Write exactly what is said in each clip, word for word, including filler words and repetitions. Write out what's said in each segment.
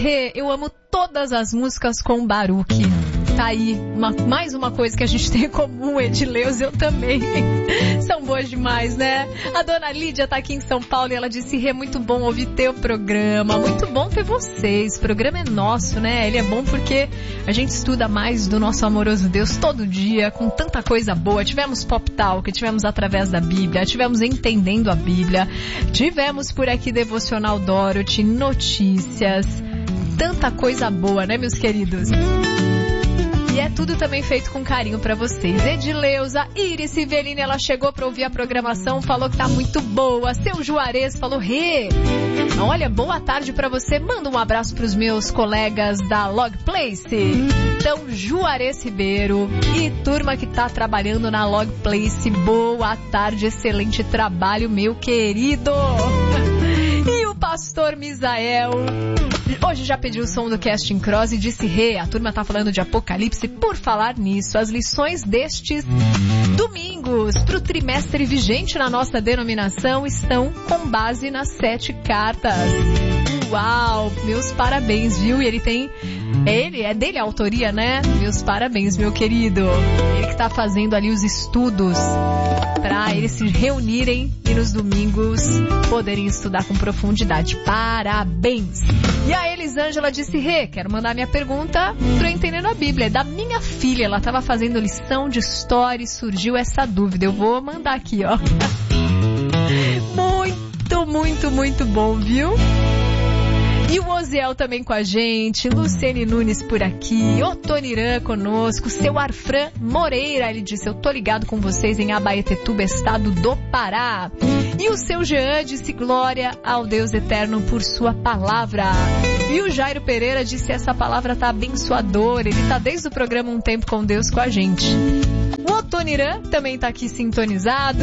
Rê, eu amo todas as músicas com Baruque. Tá aí, uma, mais uma coisa que a gente tem em comum, Edileus, eu também. São boas demais, né? A dona Lídia tá aqui em São Paulo e ela disse, Rê, muito bom ouvir teu programa, muito bom ter vocês, o programa é nosso, né? Ele é bom porque a gente estuda mais do nosso amoroso Deus todo dia, com tanta coisa boa. Tivemos Pop Talk, tivemos Através da Bíblia, tivemos Entendendo a Bíblia, tivemos por aqui Devocional Dorothy, notícias, tanta coisa boa, né, meus queridos? E é tudo também feito com carinho pra vocês. Edileuza, Iris Civelini, ela chegou pra ouvir a programação, falou que tá muito boa. Seu Juarez falou, Rê, olha, boa tarde pra você. Manda um abraço pros meus colegas da Log Place. Então, Juarez Ribeiro e turma que tá trabalhando na Log Place, boa tarde, excelente trabalho, meu querido. E o pastor Misael hoje já pediu o som do Casting Cross e disse, Rê, a turma tá falando de Apocalipse. Por falar nisso, as lições destes domingos pro trimestre vigente na nossa denominação estão com base nas sete cartas. Uau, meus parabéns, viu? E ele tem, é ele, é dele a autoria, né? Meus parabéns, meu querido. Ele que tá fazendo ali os estudos para eles se reunirem e nos domingos poderem estudar com profundidade. Parabéns! E a Elisângela disse, Rê, quero mandar minha pergunta pro Entendendo a Bíblia. É da minha filha, ela estava fazendo lição de história e surgiu essa dúvida. Eu vou mandar aqui, ó. Muito, muito, muito bom, viu? E o Oziel também com a gente, Luciene Nunes por aqui, Otonirã conosco, seu Arfran Moreira, ele disse, eu tô ligado com vocês em Abaetetuba, estado do Pará. E o seu Jean disse, glória ao Deus eterno por sua palavra. E o Jairo Pereira disse, essa palavra tá abençoadora, ele tá desde o programa Um Tempo com Deus com a gente. O Otonirã também tá aqui sintonizado.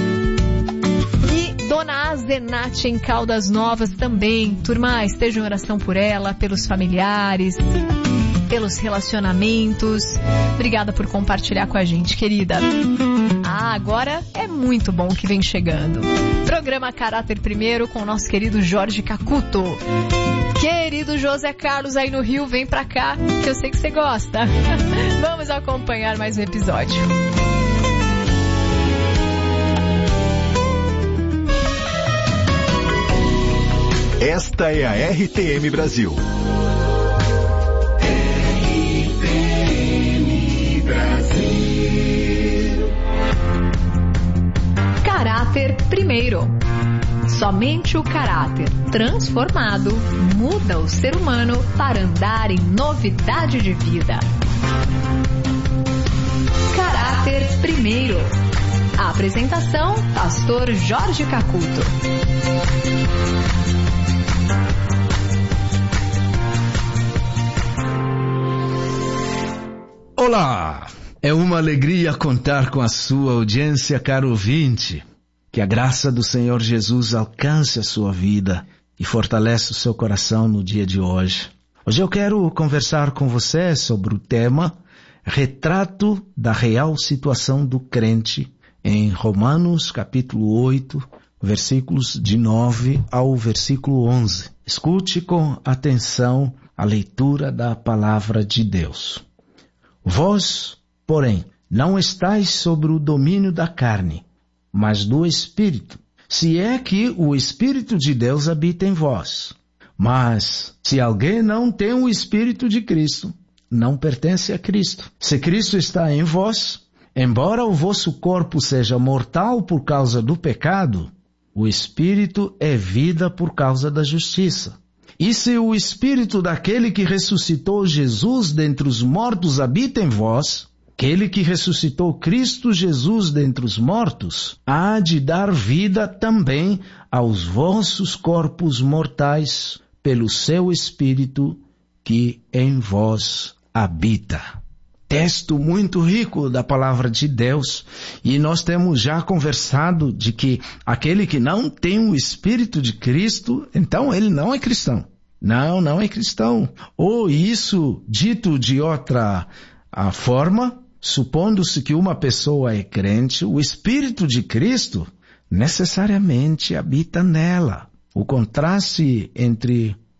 Dona Azenate em Caldas Novas também. Turma, esteja em oração por ela, pelos familiares, pelos relacionamentos. Obrigada por compartilhar com a gente, querida. Ah, agora é muito bom que vem chegando. Programa Caráter Primeiro com o nosso querido Jorge Cacuto. Querido José Carlos aí no Rio, vem pra cá, que eu sei que você gosta. Vamos acompanhar mais um episódio. Esta é a R T M Brasil. R T M Brasil. Caráter primeiro. Somente o caráter transformado muda o ser humano para andar em novidade de vida. Caráter primeiro. A apresentação, pastor Jorge Cacuto. Olá! É uma alegria contar com a sua audiência, caro ouvinte. Que a graça do Senhor Jesus alcance a sua vida e fortaleça o seu coração no dia de hoje. Hoje eu quero conversar com você sobre o tema Retrato da Real Situação do Crente em Romanos capítulo oito, versículos de nove ao versículo onze. Escute com atenção a leitura da palavra de Deus. Vós, porém, não estáis sobre o domínio da carne, mas do Espírito, se é que o Espírito de Deus habita em vós. Mas, se alguém não tem o Espírito de Cristo, não pertence a Cristo. Se Cristo está em vós, embora o vosso corpo seja mortal por causa do pecado, o Espírito é vida por causa da justiça. E se o Espírito daquele que ressuscitou Jesus dentre os mortos habita em vós, aquele que ressuscitou Cristo Jesus dentre os mortos, há de dar vida também aos vossos corpos mortais, pelo seu Espírito que em vós habita. Texto muito rico da palavra de Deus, e nós temos já conversado de que aquele que não tem o Espírito de Cristo, então ele não é cristão. Não, não é cristão. Ou isso, dito de outra a forma, supondo-se que uma pessoa é crente, o Espírito de Cristo necessariamente habita nela. O contraste entre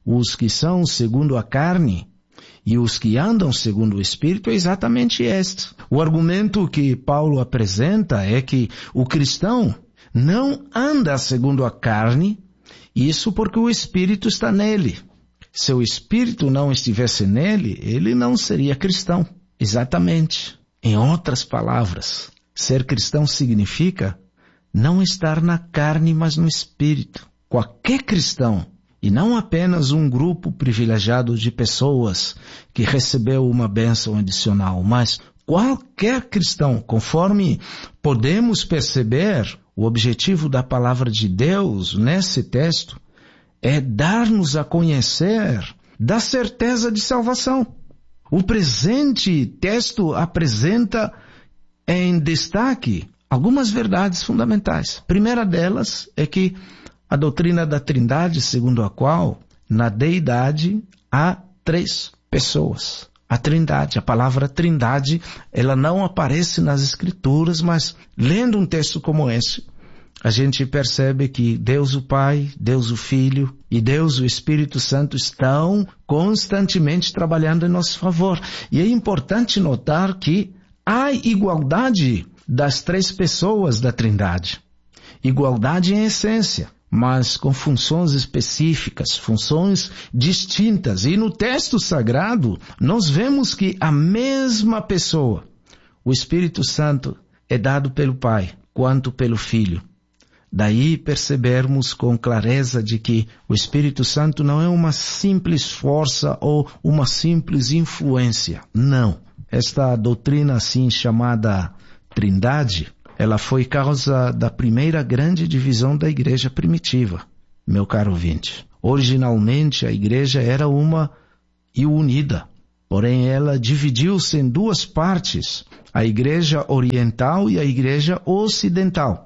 os que são segundo a carne e os que andam segundo o Espírito é exatamente este. O argumento que Paulo apresenta é que o cristão não anda segundo a carne, isso porque o Espírito está nele. Se o Espírito não estivesse nele, ele não seria cristão. Exatamente. Em outras palavras, ser cristão significa não estar na carne, mas no Espírito. Qualquer cristão, e não apenas um grupo privilegiado de pessoas que recebeu uma bênção adicional, mas qualquer cristão, conforme podemos perceber, o objetivo da palavra de Deus nesse texto é dar-nos a conhecer da certeza de salvação. O presente texto apresenta em destaque algumas verdades fundamentais. A primeira delas é que a doutrina da Trindade, segundo a qual na deidade há três pessoas. A Trindade, a palavra Trindade, ela não aparece nas Escrituras, mas lendo um texto como esse, a gente percebe que Deus o Pai, Deus o Filho e Deus o Espírito Santo estão constantemente trabalhando em nosso favor. E é importante notar que há igualdade das três pessoas da Trindade. Igualdade em essência, mas com funções específicas, funções distintas. E no texto sagrado, nós vemos que a mesma pessoa, o Espírito Santo, é dado pelo Pai, quanto pelo Filho. Daí percebermos com clareza de que o Espírito Santo não é uma simples força ou uma simples influência. Não. Esta doutrina assim chamada Trindade, ela foi causa da primeira grande divisão da igreja primitiva, meu caro ouvinte. Originalmente a igreja era uma e unida, porém ela dividiu-se em duas partes, a igreja oriental e a igreja ocidental.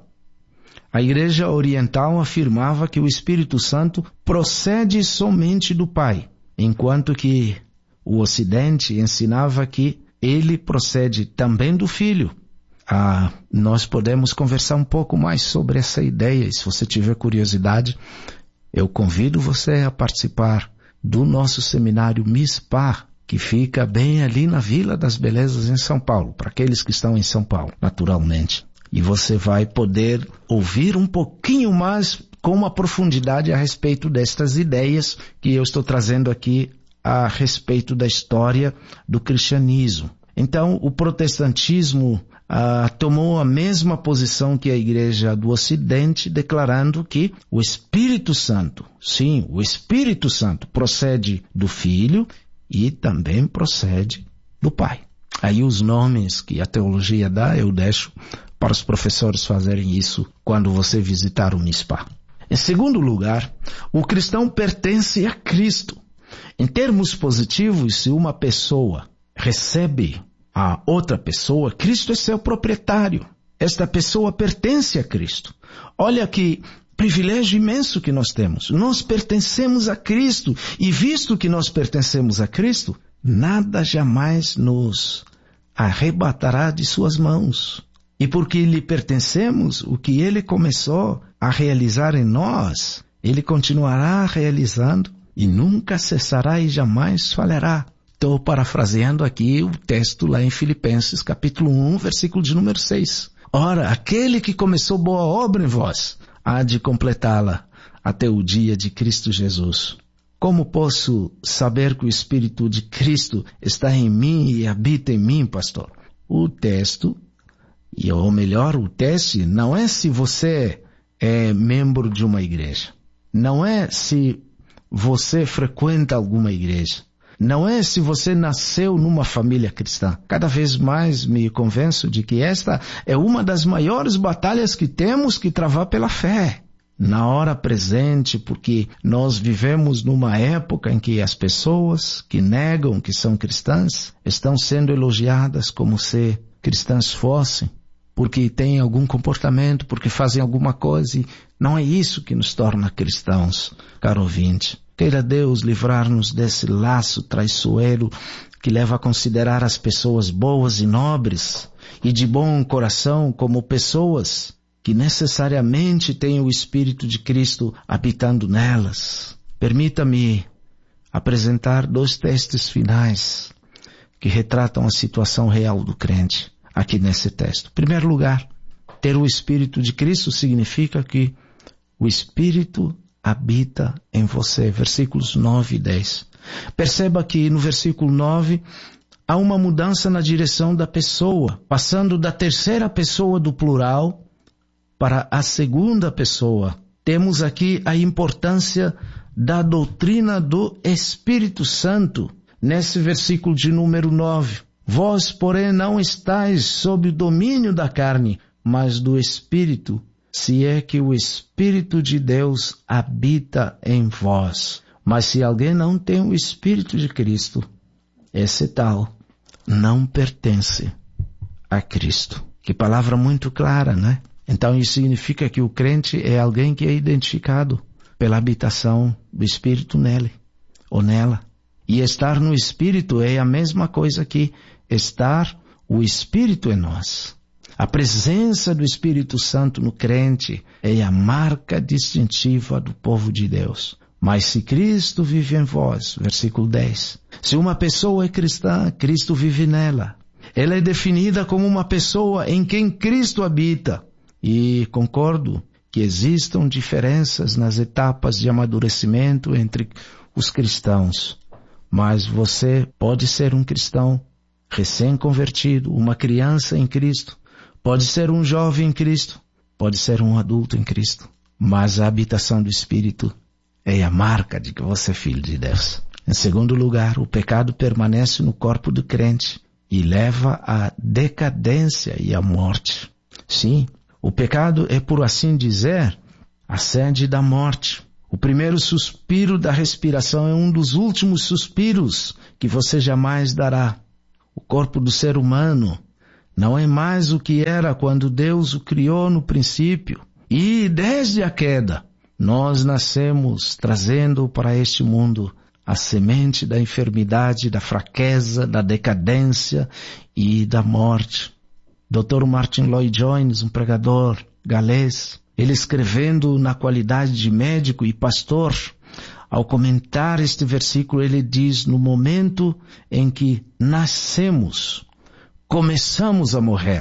A igreja oriental afirmava que o Espírito Santo procede somente do Pai, enquanto que o Ocidente ensinava que ele procede também do Filho. Ah, nós podemos conversar um pouco mais sobre essa ideia, e se você tiver curiosidade, eu convido você a participar do nosso seminário MISPA, que fica bem ali na Vila das Belezas em São Paulo, para aqueles que estão em São Paulo, naturalmente. E você vai poder ouvir um pouquinho mais com uma profundidade a respeito destas ideias que eu estou trazendo aqui a respeito da história do cristianismo. Então, o protestantismo ah, tomou a mesma posição que a igreja do Ocidente, declarando que o Espírito Santo, sim, o Espírito Santo procede do Filho e também procede do Pai. Aí os nomes que a teologia dá, eu deixo para os professores fazerem isso quando você visitar o MISPA. Em segundo lugar, o cristão pertence a Cristo. Em termos positivos, se uma pessoa recebe a outra pessoa, Cristo é seu proprietário. Esta pessoa pertence a Cristo. Olha que privilégio imenso que nós temos. Nós pertencemos a Cristo e visto que nós pertencemos a Cristo, nada jamais nos arrebatará de suas mãos. E porque lhe pertencemos, o que ele começou a realizar em nós, ele continuará realizando e nunca cessará e jamais falhará. Estou parafraseando aqui o texto lá em Filipenses, capítulo um, versículo de número seis. Ora, aquele que começou boa obra em vós, há de completá-la até o dia de Cristo Jesus. Como posso saber que o Espírito de Cristo está em mim e habita em mim, pastor? O texto, e ou melhor, o teste não é se você é membro de uma igreja. Não é se você frequenta alguma igreja. Não é se você nasceu numa família cristã. Cada vez mais me convenço de que esta é uma das maiores batalhas que temos que travar pela fé. Na hora presente, porque nós vivemos numa época em que as pessoas que negam que são cristãs estão sendo elogiadas como se cristãs fossem, porque têm algum comportamento, porque fazem alguma coisa, e não é isso que nos torna cristãos, caro ouvinte. Queira Deus livrar-nos desse laço traiçoeiro que leva a considerar as pessoas boas e nobres e de bom coração como pessoas que necessariamente têm o Espírito de Cristo habitando nelas. Permita-me apresentar dois testes finais que retratam a situação real do crente aqui nesse texto. Em primeiro lugar, ter o Espírito de Cristo significa que o Espírito habita em você. Versículos nove e dez. Perceba que no versículo nove há uma mudança na direção da pessoa, passando da terceira pessoa do plural para a segunda pessoa. Temos aqui a importância da doutrina do Espírito Santo. Nesse versículo de número nove. Vós, porém, não estáis sob o domínio da carne, mas do Espírito, se é que o Espírito de Deus habita em vós. Mas se alguém não tem o Espírito de Cristo, esse tal não pertence a Cristo. Que palavra muito clara, né? Então isso significa que o crente é alguém que é identificado pela habitação do Espírito nele ou nela. E estar no Espírito é a mesma coisa que estar o Espírito em nós. A presença do Espírito Santo no crente é a marca distintiva do povo de Deus. Mas se Cristo vive em vós, versículo dez, se uma pessoa é cristã, Cristo vive nela. Ela é definida como uma pessoa em quem Cristo habita. E concordo que existam diferenças nas etapas de amadurecimento entre os cristãos. Mas você pode ser um cristão recém-convertido, uma criança em Cristo. Pode ser um jovem em Cristo, pode ser um adulto em Cristo, mas a habitação do Espírito é a marca de que você é filho de Deus. Em segundo lugar, o pecado permanece no corpo do crente e leva à decadência e à morte. Sim, o pecado é, por assim dizer, a sede da morte. O primeiro suspiro da respiração é um dos últimos suspiros que você jamais dará. O corpo do ser humano não é mais o que era quando Deus o criou no princípio. E desde a queda, nós nascemos trazendo para este mundo a semente da enfermidade, da fraqueza, da decadência e da morte. doutor Martin Lloyd-Jones, um pregador galês, ele escrevendo na qualidade de médico e pastor, ao comentar este versículo, ele diz, no momento em que nascemos, começamos a morrer.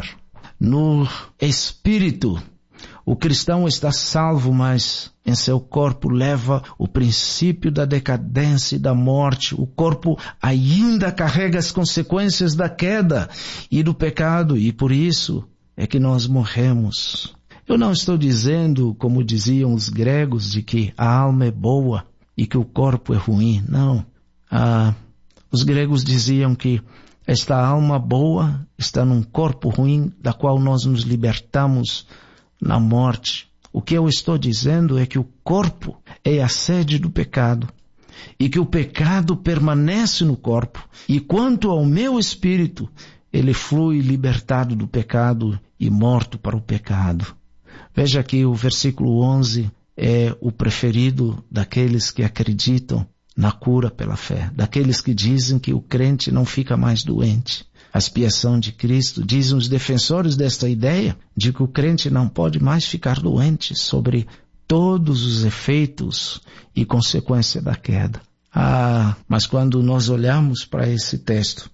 No espírito, o cristão está salvo, mas em seu corpo leva o princípio da decadência e da morte. O corpo ainda carrega as consequências da queda e do pecado, e por isso é que nós morremos. Eu não estou dizendo, como diziam os gregos, de que a alma é boa e que o corpo é ruim. Não. Ah, os gregos diziam que esta alma boa está num corpo ruim, da qual nós nos libertamos na morte. O que eu estou dizendo é que o corpo é a sede do pecado e que o pecado permanece no corpo. E quanto ao meu espírito, ele flui libertado do pecado e morto para o pecado. Veja que o versículo onze é o preferido daqueles que acreditam na cura pela fé, daqueles que dizem que o crente não fica mais doente. A expiação de Cristo, dizem os defensores desta ideia, de que o crente não pode mais ficar doente sobre todos os efeitos e consequências da queda. Ah, mas quando nós olhamos para esse texto,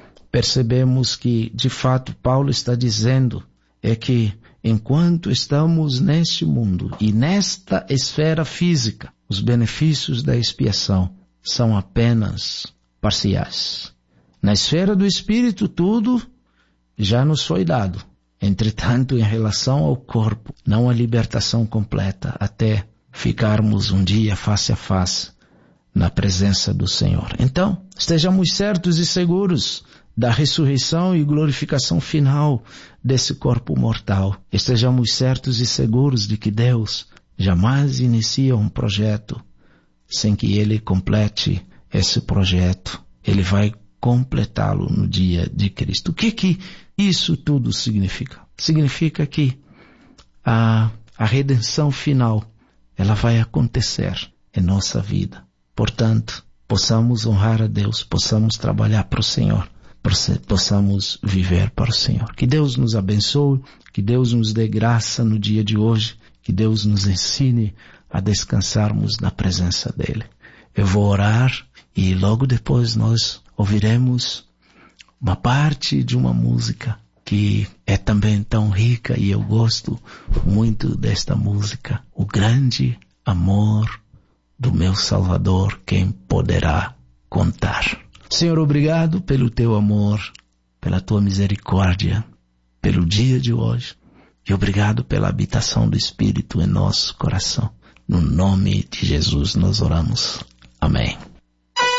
percebemos que, de fato, Paulo está dizendo é que enquanto estamos neste mundo e nesta esfera física, os benefícios da expiação são apenas parciais. Na esfera do Espírito, tudo já nos foi dado. Entretanto, em relação ao corpo, não há libertação completa até ficarmos um dia face a face na presença do Senhor. Então, estejamos certos e seguros da ressurreição e glorificação final desse corpo mortal. Estejamos certos e seguros de que Deus jamais inicia um projeto sem que Ele complete esse projeto. Ele vai completá-lo no dia de Cristo. O que que isso tudo significa? Significa que a, a redenção final, ela vai acontecer em nossa vida. Portanto, possamos honrar a Deus, possamos trabalhar para o Senhor, possamos viver para o Senhor. Que Deus nos abençoe, que Deus nos dê graça no dia de hoje, que Deus nos ensine a descansarmos na presença dEle. Eu vou orar E logo depois nós ouviremos uma parte de uma música que é também tão rica, e eu gosto muito desta música. O grande amor do meu Salvador, quem poderá contar? Senhor, obrigado pelo teu amor, pela tua misericórdia, pelo dia de hoje, e obrigado pela habitação do Espírito em nosso coração. No nome de Jesus nós oramos. Amém.